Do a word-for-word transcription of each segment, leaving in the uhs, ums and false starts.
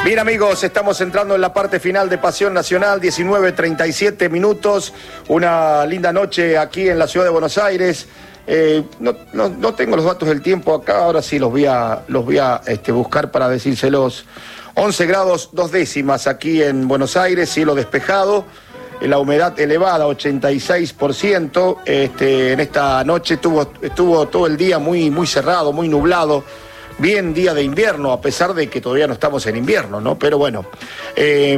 Bien, amigos, estamos entrando en la parte final de Pasión Nacional, diecinueve treinta y siete minutos, una linda noche aquí en la ciudad de Buenos Aires. Eh, no, no, no tengo los datos del tiempo acá, ahora sí los voy a, los voy a este, buscar para decírselos. once grados dos décimas aquí en Buenos Aires, cielo despejado, la humedad elevada, ochenta y seis por ciento. Este, en esta noche estuvo, estuvo todo el día muy, muy cerrado, muy nublado. Bien día de invierno, a pesar de que todavía no estamos en invierno, ¿no? Pero bueno, eh,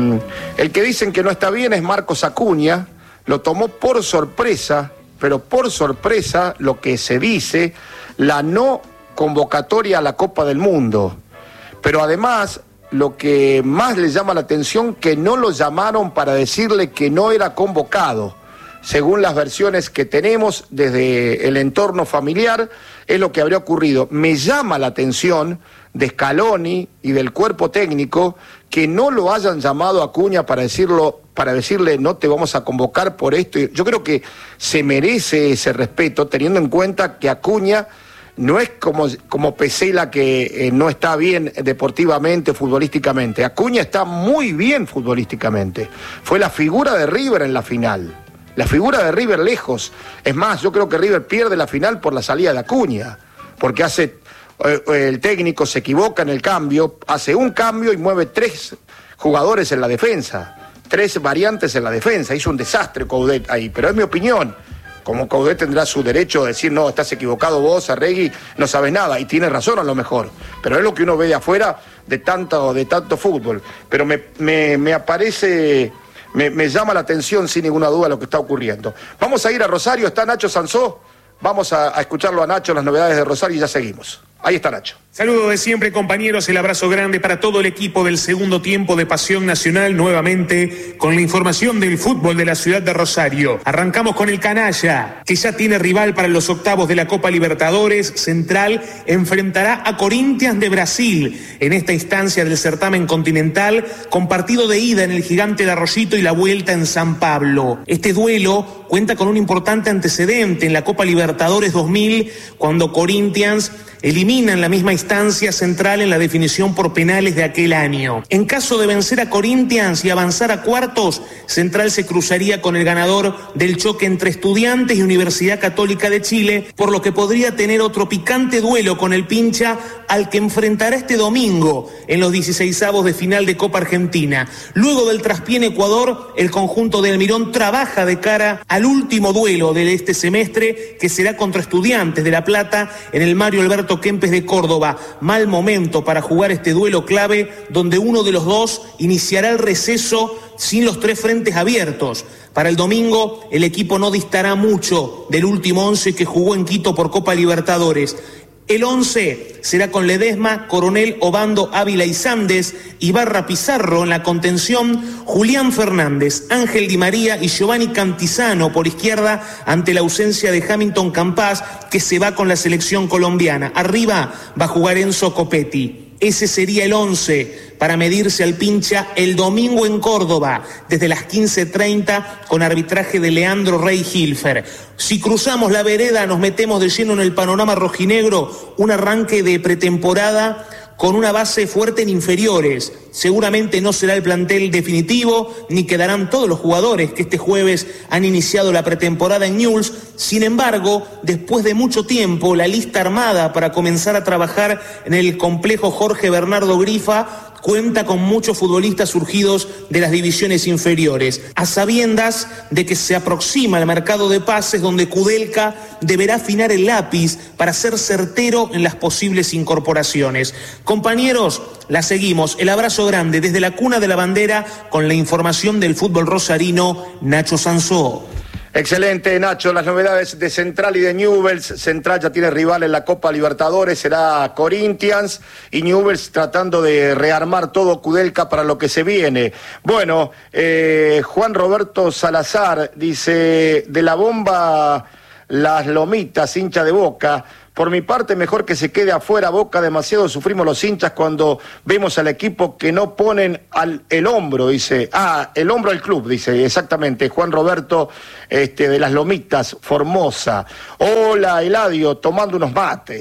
el que dicen que no está bien es Marcos Acuña, lo tomó por sorpresa, pero por sorpresa lo que se dice, la no convocatoria a la Copa del Mundo. Pero además, lo que más le llama la atención, que no lo llamaron para decirle que no era convocado. Según las versiones que tenemos desde el entorno familiar, es lo que habría ocurrido. Me llama la atención de Scaloni y del cuerpo técnico que no lo hayan llamado a Acuña para decirlo, para decirle no te vamos a convocar por esto. Yo creo que se merece ese respeto, teniendo en cuenta que Acuña no es como, como Pesela, que eh, no está bien deportivamente, futbolísticamente. Acuña está muy bien futbolísticamente. Fue la figura de River en la final. La figura de River lejos. Es más, yo creo que River pierde la final por la salida de Acuña, porque hace eh, el técnico se equivoca en el cambio, hace un cambio y mueve tres jugadores en la defensa, tres variantes en la defensa. Hizo un desastre Coudet ahí, pero es mi opinión. Como Coudet tendrá su derecho a decir, no, estás equivocado vos, Arregui, no sabes nada, y tiene razón a lo mejor, pero es lo que uno ve de afuera de tanto, de tanto fútbol. Pero me, me, me aparece... Me, me llama la atención sin ninguna duda lo que está ocurriendo. Vamos a ir a Rosario, está Nacho Sansó, vamos a, a escucharlo a Nacho, las novedades de Rosario, y ya seguimos. Ahí está Nacho. Saludos de siempre, compañeros, el abrazo grande para todo el equipo del segundo tiempo de Pasión Nacional, nuevamente con la información del fútbol de la ciudad de Rosario. Arrancamos con el canalla, que ya tiene rival para los octavos de la Copa Libertadores. Central enfrentará a Corinthians de Brasil en esta instancia del certamen continental, con partido de ida en el Gigante de Arroyito y la vuelta en San Pablo. Este duelo cuenta con un importante antecedente en la Copa Libertadores dos mil, cuando Corinthians elimina en la misma instancia Central en la definición por penales de aquel año. En caso de vencer a Corinthians y avanzar a cuartos, Central se cruzaría con el ganador del choque entre Estudiantes y Universidad Católica de Chile, por lo que podría tener otro picante duelo con el Pincha, al que enfrentará este domingo en los dieciseisavos de final de Copa Argentina. Luego del traspié en Ecuador, el conjunto de Almirón trabaja de cara al último duelo de este semestre, que será contra Estudiantes de La Plata en el Mario Alberto Kempes de Córdoba. Mal momento para jugar este duelo clave, donde uno de los dos iniciará el receso sin los tres frentes abiertos. Para el domingo, el equipo no distará mucho del último once que jugó en Quito por Copa Libertadores. El once será con Ledesma, Coronel, Obando, Ávila y Sandes, Ibarra, Pizarro en la contención, Julián Fernández, Ángel Di María y Giovanni Cantizano por izquierda, ante la ausencia de Hamilton Campas, que se va con la selección colombiana. Arriba va a jugar Enzo Copetti. Ese sería el once para medirse al Pincha el domingo en Córdoba, desde las quince treinta, con arbitraje de Leandro Rey Hilfer. Si cruzamos la vereda, nos metemos de lleno en el panorama rojinegro, un arranque de pretemporada con una base fuerte en inferiores. Seguramente no será el plantel definitivo, ni quedarán todos los jugadores que este jueves han iniciado la pretemporada en Newell's. Sin embargo, después de mucho tiempo, la lista armada para comenzar a trabajar en el complejo Jorge Bernardo Grifa cuenta con muchos futbolistas surgidos de las divisiones inferiores, a sabiendas de que se aproxima el mercado de pases, donde Kudelka deberá afinar el lápiz para ser certero en las posibles incorporaciones. Compañeros, la seguimos. El abrazo grande desde la cuna de la bandera, con la información del fútbol rosarino, Nacho Sansó. Excelente, Nacho. Las novedades de Central y de Newell's. Central ya tiene rival en la Copa Libertadores, será Corinthians, y Newell's tratando de rearmar todo Kudelka para lo que se viene. Bueno, eh, Juan Roberto Salazar dice, de la bomba Las Lomitas, hincha de Boca. Por mi parte, mejor que se quede afuera Boca, demasiado sufrimos los hinchas cuando vemos al equipo que no ponen al, el hombro, dice. Ah, el hombro al club, dice, exactamente. Juan Roberto este, de Las Lomitas, Formosa. Hola, Eladio, tomando unos mates.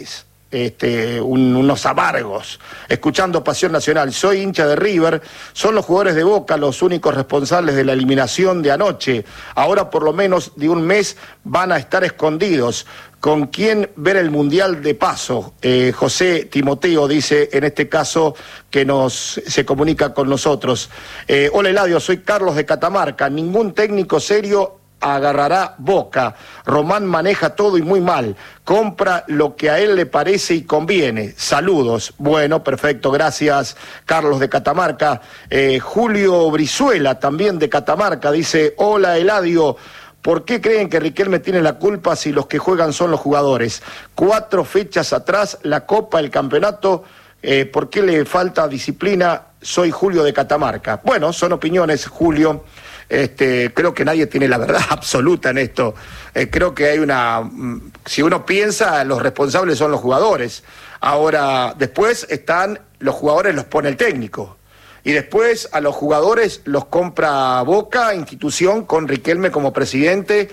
Este, un, unos amargos, escuchando Pasión Nacional. Soy hincha de River, son los jugadores de Boca los únicos responsables de la eliminación de anoche. Ahora por lo menos de un mes van a estar escondidos. ¿Con quién ver el Mundial de paso? Eh, José Timoteo dice, en este caso, que nos se comunica con nosotros. Eh, Hola Eladio, soy Carlos de Catamarca. Ningún técnico serio agarrará Boca. Román maneja todo y muy mal. Compra lo que a él le parece y conviene. Saludos. Bueno, perfecto. Gracias, Carlos de Catamarca. Eh, Julio Brizuela, también de Catamarca, dice, hola Eladio. ¿Por qué creen que Riquelme tiene la culpa si los que juegan son los jugadores? Cuatro fechas atrás, la Copa, el campeonato. Eh, ¿Por qué le falta disciplina? Soy Julio de Catamarca. Bueno, son opiniones, Julio. Este, creo que nadie tiene la verdad absoluta en esto. Eh, creo que hay una... Si uno piensa, los responsables son los jugadores. Ahora, después están los jugadores, los pone el técnico. Y después a los jugadores los compra Boca, institución, con Riquelme como presidente,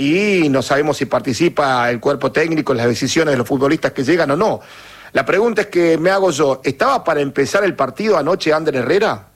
y no sabemos si participa el cuerpo técnico en las decisiones de los futbolistas que llegan o no. La pregunta es que me hago yo, ¿estaba para empezar el partido anoche Ander Herrera?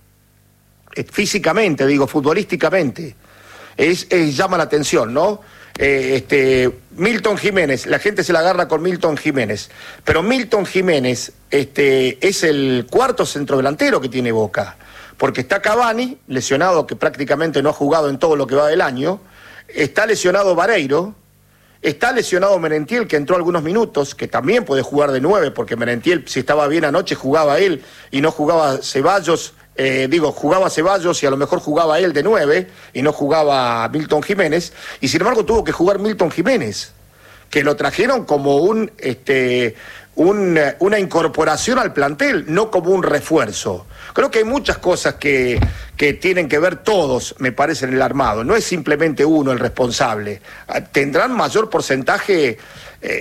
Físicamente, digo, futbolísticamente, es, es, llama la atención, ¿no? Eh, este, Milton Jiménez, la gente se la agarra con Milton Jiménez, pero Milton Jiménez este, es el cuarto centrodelantero que tiene Boca, porque está Cavani, lesionado, que prácticamente no ha jugado en todo lo que va del año, está lesionado Vareiro, está lesionado Merentiel, que entró algunos minutos, que también puede jugar de nueve, porque Merentiel, si estaba bien anoche, jugaba él, y no jugaba Ceballos. Eh, digo, jugaba Ceballos y a lo mejor jugaba él de nueve y no jugaba Milton Jiménez, y sin embargo tuvo que jugar Milton Jiménez, que lo trajeron como un, este, un, una incorporación al plantel, no como un refuerzo. Creo que hay muchas cosas que, que tienen que ver todos, me parece, en el armado. No es simplemente uno el responsable. Tendrán mayor porcentaje eh,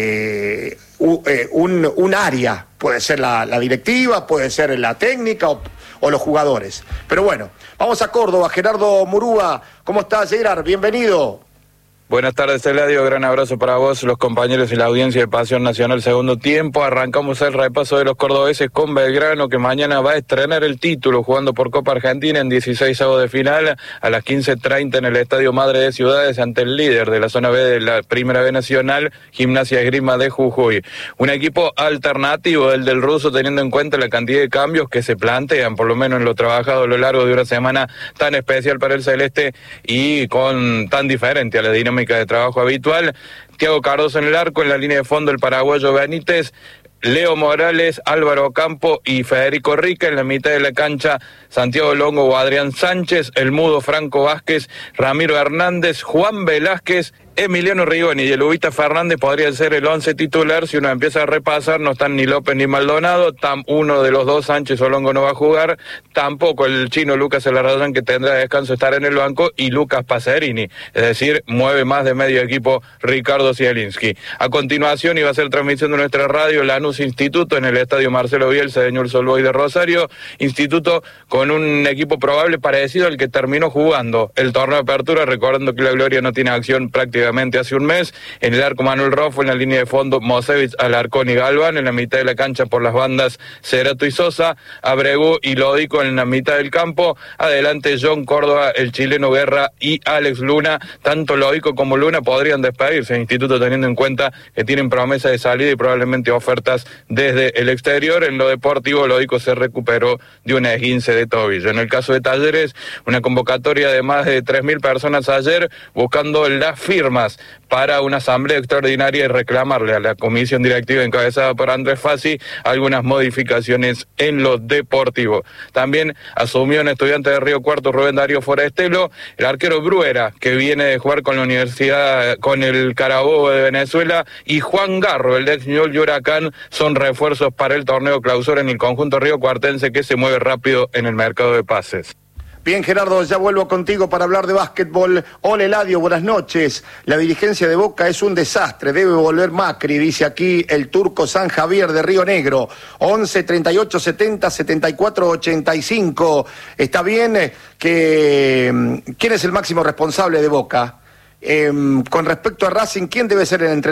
este, un, un, un área, puede ser la, la directiva, puede ser la técnica o o los jugadores. Pero bueno, vamos a Córdoba. Gerardo Murúa, ¿cómo estás, Gerard? Bienvenido. Buenas tardes, Eladio, gran abrazo para vos, los compañeros y la audiencia de Pasión Nacional segundo tiempo. Arrancamos el repaso de los cordobeses con Belgrano, que mañana va a estrenar el título jugando por Copa Argentina en dieciseisavos de final a las quince treinta en el Estadio Madre de Ciudades ante el líder de la zona B de la Primera B Nacional, Gimnasia Esgrima de Jujuy. Un equipo alternativo, el del ruso, teniendo en cuenta la cantidad de cambios que se plantean, por lo menos en lo trabajado a lo largo de una semana tan especial para el celeste y con tan diferente a la dinámica de trabajo habitual. Thiago Cardoso en el arco, en la línea de fondo el paraguayo Benítez, Leo Morales, Álvaro Campo y Federico Rica. En la mitad de la cancha, Santiago Longo o Adrián Sánchez, el mudo Franco Vázquez, Ramiro Hernández, Juan Velázquez, Emiliano Rigoni y el Ubita Fernández podría ser el once titular. Si uno empieza a repasar, no están ni López ni Maldonado, tam, uno de los dos, Sánchez o Longo, no va a jugar, tampoco el chino Lucas Elarrayán, que tendrá descanso, estar en el banco, y Lucas Pacerini, es decir, mueve más de medio equipo Ricardo Zielinski. A continuación iba a ser transmisión de nuestra radio Lanús Instituto en el Estadio Marcelo Bielsa de Newell's Old Boys de Rosario, Instituto con un equipo probable parecido al que terminó jugando el torneo de apertura, recordando que la Gloria no tiene acción prácticamente hace un mes. En el arco Manuel Roffo, en la línea de fondo Mosevich, Alarcón y Galván, en la mitad de la cancha por las bandas Cerato y Sosa, Abregu y Lódico en la mitad del campo, adelante John Córdoba, el chileno Guerra y Alex Luna. Tanto Lódico como Luna podrían despedirse del Instituto, teniendo en cuenta que tienen promesa de salida y probablemente ofertas desde el exterior. En lo deportivo, Lódico se recuperó de una esguince de tobillo. En el caso de Talleres, una convocatoria de más de tres mil personas ayer buscando las firmas para una asamblea extraordinaria y reclamarle a la comisión directiva encabezada por Andrés Fassi algunas modificaciones en lo deportivo. También asumió en Estudiantes de Río Cuarto Rubén Darío Forestelo, el arquero Bruera, que viene de jugar con la Universidad, con el Carabobo de Venezuela, y Juan Garro, el ex Ñol y Huracán, son refuerzos para el torneo clausura en el conjunto riocuartense, que se mueve rápido en el mercado de pases. Bien, Gerardo, ya vuelvo contigo para hablar de básquetbol. Hola, Eladio, buenas noches. La dirigencia de Boca es un desastre, debe volver Macri, dice aquí el turco San Javier de Río Negro. once, treinta y ocho, setenta, setenta y cuatro, ochenta y cinco. Está bien que... ¿Quién es el máximo responsable de Boca? Eh, con respecto a Racing, ¿quién debe ser el entrenador?